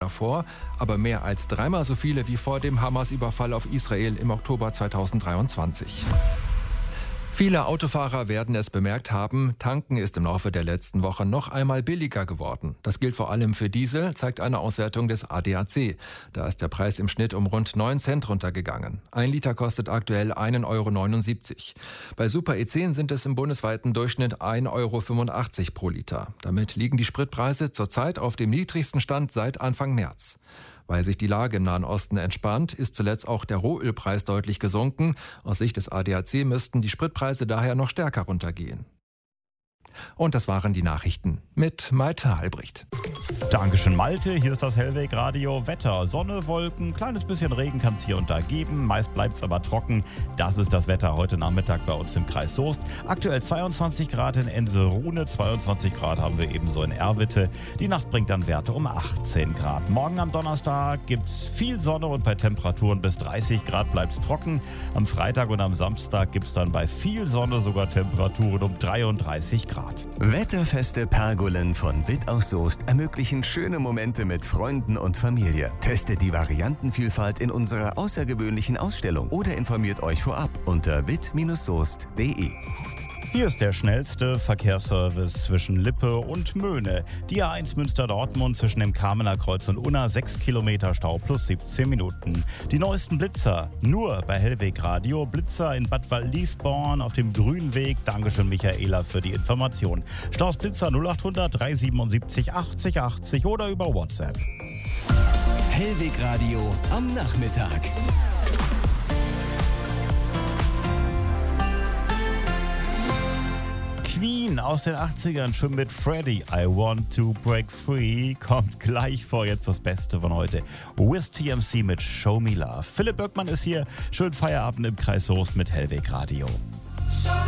davor, aber mehr als 3-mal so viele wie vor dem Hamas-Überfall auf Israel im Oktober 2023. Viele Autofahrer werden es bemerkt haben, tanken ist im Laufe der letzten Woche noch einmal billiger geworden. Das gilt vor allem für Diesel, zeigt eine Auswertung des ADAC. Da ist der Preis im Schnitt um rund 9 Cent runtergegangen. 1 Liter kostet aktuell 1,79 €. Bei Super E10 sind es im bundesweiten Durchschnitt 1,85 € pro Liter. Damit liegen die Spritpreise zurzeit auf dem niedrigsten Stand seit Anfang März. Weil sich die Lage im Nahen Osten entspannt, ist zuletzt auch der Rohölpreis deutlich gesunken. Aus Sicht des ADAC müssten die Spritpreise daher noch stärker runtergehen. Und das waren die Nachrichten mit Malte Albrecht. Dankeschön, Malte. Hier ist das Hellweg Radio. Wetter, Sonne, Wolken, kleines bisschen Regen kann es hier und da geben. Meist bleibt es aber trocken. Das ist das Wetter heute Nachmittag bei uns im Kreis Soest. Aktuell 22 Grad in Enserune, 22 Grad haben wir ebenso in Erwitte. Die Nacht bringt dann Werte um 18 Grad. Morgen am Donnerstag gibt es viel Sonne und bei Temperaturen bis 30 Grad bleibt es trocken. Am Freitag und am Samstag gibt es dann bei viel Sonne sogar Temperaturen um 33 Grad. Wetterfeste Pergolen von Witt aus Soest ermöglichen schöne Momente mit Freunden und Familie. Testet die Variantenvielfalt in unserer außergewöhnlichen Ausstellung oder informiert euch vorab unter witt-soest.de. Hier ist der schnellste Verkehrsservice zwischen Lippe und Möhne. Die A1 Münster-Dortmund zwischen dem Kamener Kreuz und Unna, 6 Kilometer Stau plus 17 Minuten. Die neuesten Blitzer nur bei Hellweg Radio. Blitzer in Bad Waldliesborn auf dem Grünweg. Dankeschön, Michaela, für die Information. Staus Blitzer 0800 377 80 80 oder über WhatsApp. Hellweg Radio am Nachmittag. Queen aus den 80ern, schon mit Freddy. I Want to Break Free kommt gleich vor. Jetzt das Beste von heute. With TMC mit Show Me Love. Philipp Böckmann ist hier. Schönen Feierabend im Kreis Soest mit Hellweg Radio.